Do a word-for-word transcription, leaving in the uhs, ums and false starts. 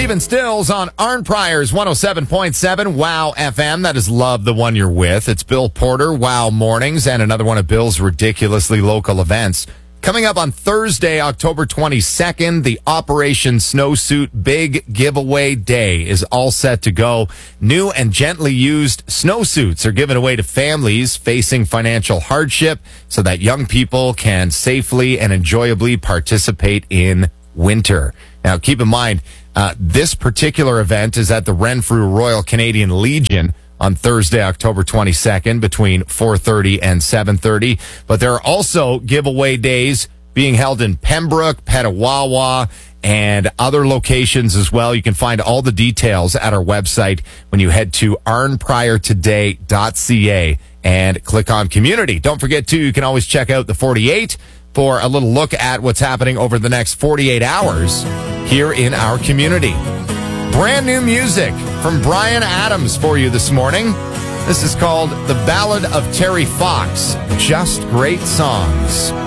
Stephen Stills on Arn Pryor's one oh seven point seven Wow F M. That is Love, the one you're with. It's Bill Porter, Wow Mornings, and another one of Bill's ridiculously local events. Coming up on Thursday, October twenty-second, the Operation Snowsuit Big Giveaway Day is all set to go. New and gently used snowsuits are given away to families facing financial hardship so that young people can safely and enjoyably participate in winter. Now, keep in mind, uh, this particular event is at the Renfrew Royal Canadian Legion on Thursday, October twenty-second, between four thirty and seven thirty. But there are also giveaway days being held in Pembroke, Petawawa, and other locations as well. You can find all the details at our website when you head to arn pryor today dot c a and click on Community. Don't forget, too, you can always check out the forty-eight for a little look at what's happening over the next forty-eight hours here in our community. Brand new music from Bryan Adams for you this morning. This is called The Ballad of Terry Fox. Just great songs.